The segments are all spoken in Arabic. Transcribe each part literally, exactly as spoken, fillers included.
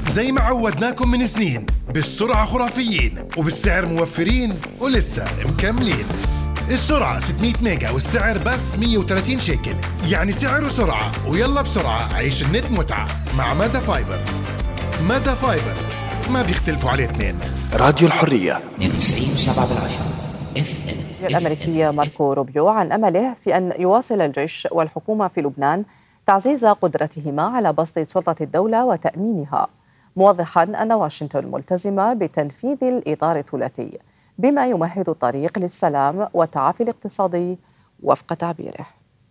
زي ما عودناكم من سنين، بالسرعة خرافيين وبالسعر موفرين ولسه مكملين. السرعة ستمية ميجا والسعر بس مية وثلاثين شيكل، يعني سعر وسرعة. ويلا بسرعة عيش النت متعة مع مادا فايبر. مادا فايبر ما بيختلفوا عليه اثنين. راديو الحرية اثنين وتسعين وسبعة بالعشرة اف ام. الأمريكي ماركو روبيو عن أمله في أن يواصل الجيش والحكومة في لبنان تعزيز قدرتهما على بسط سلطة الدولة وتأمينها، موضحا أن واشنطن ملتزمة بتنفيذ الإطار الثلاثي بما يمهد الطريق للسلام والتعافي الاقتصادي وفق تعبيره.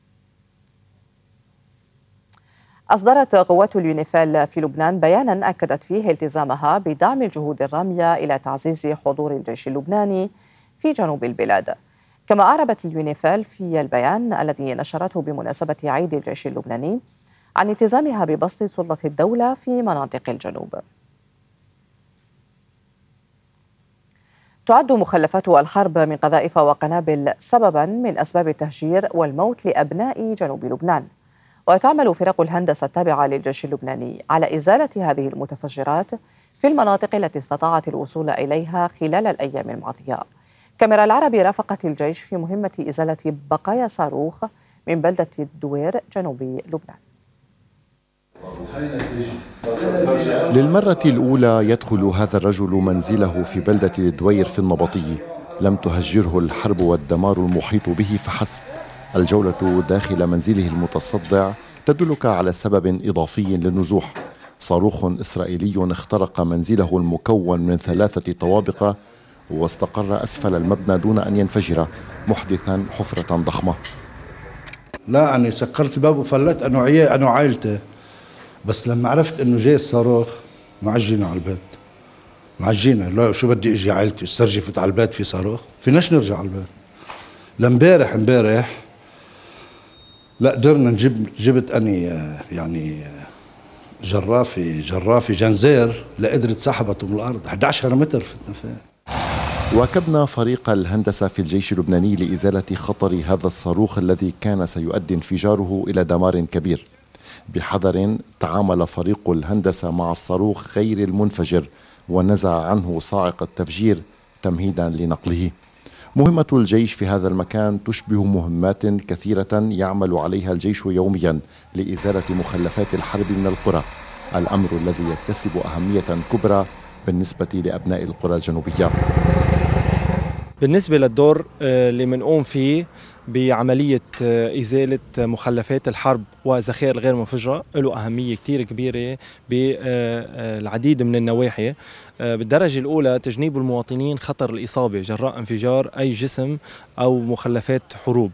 أصدرت قوات اليونيفيل في لبنان بيانا أكدت فيه التزامها بدعم الجهود الرامية إلى تعزيز حضور الجيش اللبناني في جنوب البلاد. كما أعربت اليونيفيل في البيان الذي نشرته بمناسبة عيد الجيش اللبناني عن التزامها ببسط سلطة الدولة في مناطق الجنوب. تعد مخلفات الحرب من قذائف وقنابل سببا من أسباب التهجير والموت لأبناء جنوب لبنان، وتعمل فرق الهندسة التابعة للجيش اللبناني على إزالة هذه المتفجرات في المناطق التي استطاعت الوصول إليها خلال الأيام الماضية. كاميرا العربي رافقت الجيش في مهمة إزالة بقايا صاروخ من بلدة الدوير جنوب لبنان. للمرة الأولى يدخل هذا الرجل منزله في بلدة الدوير في النبطي. لم تهجره الحرب والدمار المحيط به فحسب. الجولة داخل منزله المتصدع تدلك على سبب إضافي للنزوح. صاروخ إسرائيلي اخترق منزله المكون من ثلاثة طوابق واستقر أسفل المبنى دون أن ينفجر، محدثا حفرة ضخمة. لا أنا سكرت الباب وفلت أنا وعي أنا وعائلتي، بس لما عرفت إنه جاي الصاروخ معجينا على البيت. معجينا، لا شو بدي إجي عائلتي استرجفت على البيت في صاروخ؟ فيناش نرجع على البيت. لامبارح امبارح لا قدرنا نجيب جبت أني يعني جرافي جرافي جنزير لقدرت سحبته من الأرض أحد عشر متر فتنا فيه. واكبنا فريق الهندسة في الجيش اللبناني لإزالة خطر هذا الصاروخ الذي كان سيؤدي انفجاره إلى دمار كبير. بحذر تعامل فريق الهندسة مع الصاروخ غير المنفجر ونزع عنه صاعق التفجير تمهيدا لنقله. مهمة الجيش في هذا المكان تشبه مهمات كثيرة يعمل عليها الجيش يوميا لإزالة مخلفات الحرب من القرى، الأمر الذي يكتسب أهمية كبرى بالنسبة لأبناء القرى الجنوبية. بالنسبة للدور اللي منقوم فيه بعملية إزالة مخلفات الحرب وذخائر الغير منفجرة له أهمية كتير كبيرة بالعديد من النواحي. بالدرجة الأولى تجنيب المواطنين خطر الإصابة جراء انفجار أي جسم أو مخلفات حروب.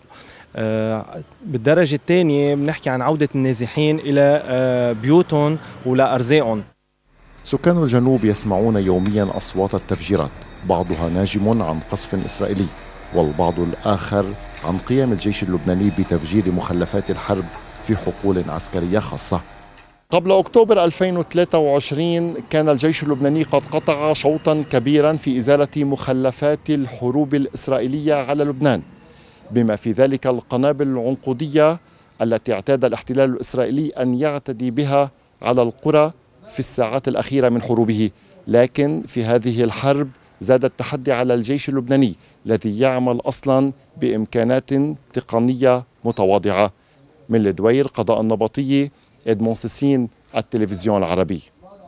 بالدرجة الثانية بنحكي عن عودة النازحين إلى بيوتهم ولأرزاقهم. سكان الجنوب يسمعون يوميا أصوات التفجيرات، بعضها ناجم عن قصف إسرائيلي والبعض الآخر عن قيام الجيش اللبناني بتفجير مخلفات الحرب في حقول عسكرية خاصة. قبل أكتوبر ألفين وثلاثة وعشرين كان الجيش اللبناني قد قطع شوطا كبيرا في إزالة مخلفات الحروب الإسرائيلية على لبنان، بما في ذلك القنابل العنقودية التي اعتاد الاحتلال الإسرائيلي أن يعتدي بها على القرى في الساعات الأخيرة من حروبه. لكن في هذه الحرب زاد التحدي على الجيش اللبناني الذي يعمل أصلا بإمكانات تقنية متواضعة. من الدوير قضاء النبطي، إدمون سيسين، التلفزيون العربي.